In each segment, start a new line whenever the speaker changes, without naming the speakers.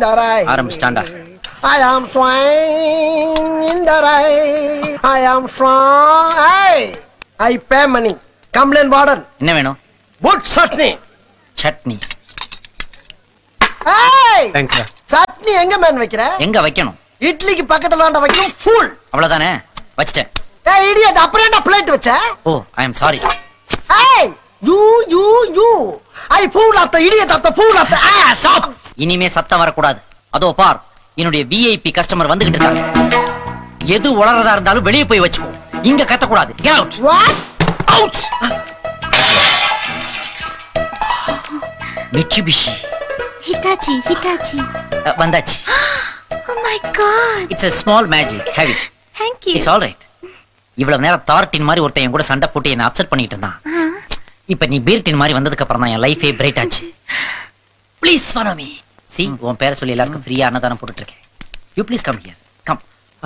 the rain.
ஆரம்பிச்சிட்டாண்டா.
I am swine in the rain. I am strong. Hey, I pay money. Complain warden.
என்ன வேணும்?
Good chutney.
Chutney.
Hey.
Thanks sir.
Chutney எங்க man வைக்கிற?
எங்க வைக்கணும்?
இட்லிக்கு பக்கத்துல வைக்கணும். ஃபுல்.
அவ்வளவுதானே? வச்சிட்டேன்.
ஏய் இடியட், அப்புறம் என்ன பிளேட் வச்ச?
ஓ, ஐ am sorry.
Hey, you. I fool of the idiot of the fool of the ass. Stop.
இனிமே சத்தம் வரக்கூடாது. அதோ பார், என்னுடைய விஐபி கஸ்டமர் வந்துகிட்டு இருக்காங்க. எது உளறதா இருந்தாலும் வெளியே போய் வச்சுக்கோ. இங்க கத்தக்கூடாது. Get out.
What?
Out. Mitsubishi.
Hitachi.
வந்தாச்சு.
Oh my god.
It's a small magic. Have it.
Thank you.
It's all right. இவ்வளவு நேரம் தார்டின் மாதிரி ஒருத்தன் என் கூட சண்டை போட்டு என்ன அப்செட் பண்ணிட்டு இருந்தான். இப்ப நீ பீர்டின் மாதிரி வந்ததுக்கு அப்புறம் தான் என் லைஃபே பிரைட் ஆச்சு. Please follow me. See, உன் பேரை சொல்லி எல்லாருக்கும் ஃப்ரீயா அன்னதானம் போட்டுட்டு இருக்கேன். You please come here. Come.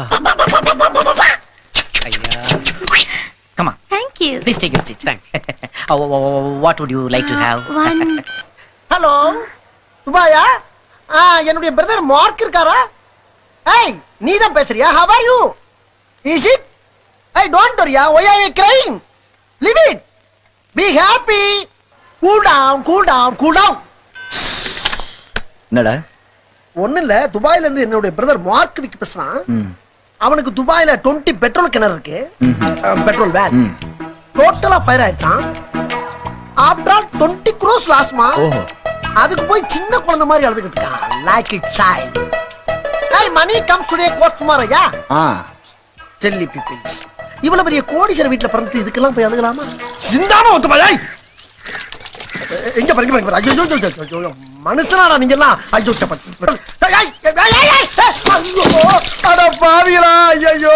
ஐயா.
Come on.
Thank you.
Please take your seat. Thanks. What would you like to have?
One.
Hello துபாயா? என்னுடைய பிரதர் மார்க் இருக்காரா? ஏய் நீ தான் பேசுறியா? How are you? Is it? Hey, don't worry. Why are you crying? Leave it. Be happy. Cool down.
என்னடா?
ஒண்ணு இல்ல, துபாயில இருந்து என்னுடைய பிரதர் மார்க் விக்கு பேசுறான். அவனுக்கு துபாயில 20 பெட்ரோல் கிணறு இருக்கு. பெட்ரோல் வேன் டோட்டலா ஃபயர் ஆயிடுச்சான். After all 20 crores லாஸ்மா. அதுக்கு போய் சின்ன குழந்தை மாதிரி அழுதுகிட்டு இருக்கான். Like it child. ஏய் மணி comes today code டுமாரோயா. Selli peoples. இவ்வளவு பெரிய கோடீஸ்வரர் வீட்ல பிறந்து இதுக்கெல்லாம் போய் அழுகலாமா? சிந்தாம ஒத்துமா. எங்க பாருங்க ஐயோ மனுஷனா நீங்க எல்லாம். ஐயோ அட பாவிகளா. ஐயோ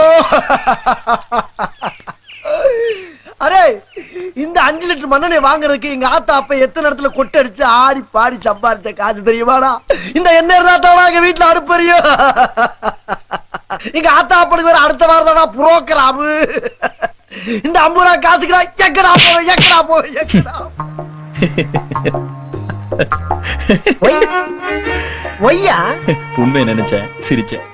அரே, இந்த 5 லிட்டர் மண்ணெண்ணை வாங்குறதுக்கு எங்க ஆத்தா அப்ப எத்தனை இடத்துல கொட்டை அடிச்சு ஆடி பாடி சம்பாரிச்ச காசு தெரியுமாடா? இந்த எண்ணெய் இருந்தா எங்க வீட்டுல அடுப்பறியும். எங்க ஆத்தா அப்படி வேற அடுத்த வாரம் தானா புரோக்கராமு. இந்த 50 ரூபா காசுக்கு எக்கடா போவேன். ஒய்யா
உண்மை நினைச்சேன், சிரிச்சேன்.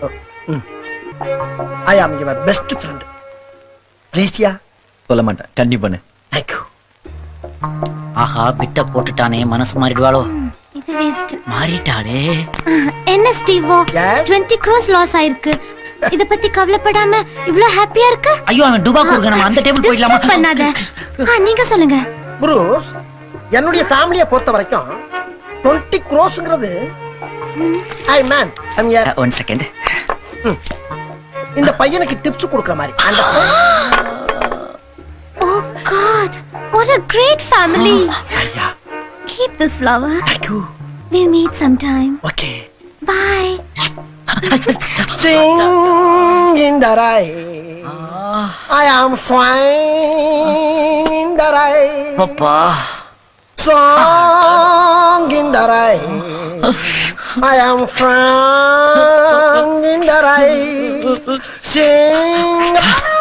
ஐ ஆம் யுவர் பெஸ்ட் ஃப்ரெண்ட். ப்ளீஸ்யா.
சொல்ல மாட்டேன், கண்டிப்பா.
Thank you.
ஆஹா, பிட்ட போட்டுட்டானே, மனசு மாறிடுவாளோ?
இது வேஸ்ட்.
மாறிட்டாளே.
என்ன ஸ்டீவோ? 20 crores லாஸ் ஆயிருக்கு. இத பத்தி கவலைப்படாம இவ்ளோ ஹாப்பியா இருக்கு?
ஐயோ, அவன் டுபா கொடுங்க, நம்ம அந்த டேபிள் போயிடலாமா?
பண்ணாத. நீங்க சொல்லுங்க.
ப்ரூஸ், என்னுடைய ஃபேமிலியை பொறுத்த வரைக்கும் 20 crores-ங்கிறது ஐ மேன் ஐ ஹியர்.
1 செகண்ட்.
இந்த பையனுக்கு டிப்ஸ் கொடுக்கிற மாதிரி.
Oh God, what a great family.
ஐயா.
Keep this flower.
Thank you.
We'll meet sometime.
Okay.
Bye.
Sing in the rain. I am swine in the rain.
அப்பா.
Song in the rain. I am swine in the rain. Sing.